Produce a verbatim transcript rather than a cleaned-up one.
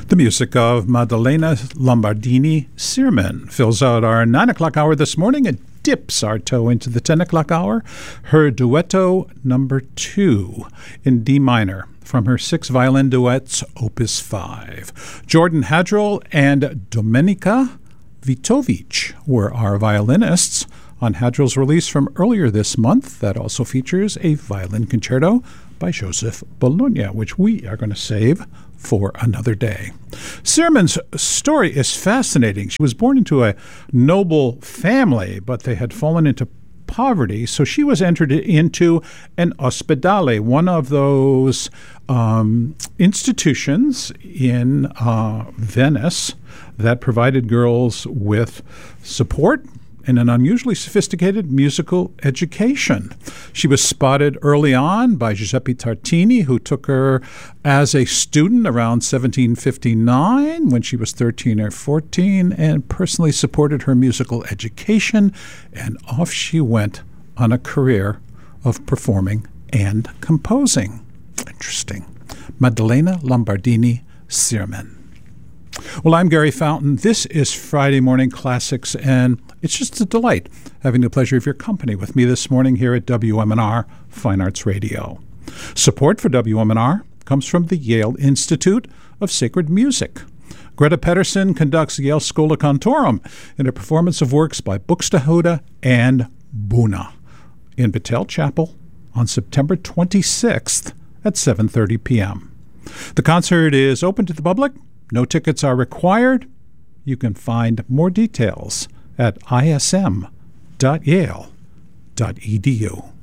The music of Maddalena Lombardini-Sirman fills out our nine o'clock hour this morning and dips our toe into the ten o'clock hour. Her duetto number two in D minor from her six violin duets, Opus five. Jordan Hadrell and Domenica Vitovic were our violinists on Hadrell's release from earlier this month that also features a violin concerto by Joseph Bologna, which we are going to save for another day. Sirman's story is fascinating. She was born into a noble family, but they had fallen into poverty, so she was entered into an ospedale, one of those um, institutions in uh, Venice that provided girls with support and an unusually sophisticated musical education. She was spotted early on by Giuseppe Tartini, who took her as a student around seventeen fifty-nine when she was thirteen or fourteen and personally supported her musical education, and off she went on a career of performing and composing. Interesting. Maddalena Lombardini-Sirman. Well, I'm Gary Fountain. This is Friday Morning Classics, and it's just a delight having the pleasure of your company with me this morning here at W M N R Fine Arts Radio. Support for W M N R comes from the Yale Institute of Sacred Music. Greta Pedersen conducts Yale Schola Cantorum in a performance of works by Buxtehude and Buna in Battelle Chapel on September twenty-sixth at seven thirty p.m. The concert is open to the public. No tickets are required. You can find more details at I S M dot yale dot e d u.